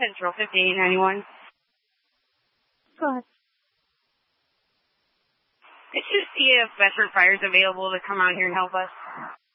Central 5891. Go ahead. Could you see if Bedford Fire is available to come out here and help us?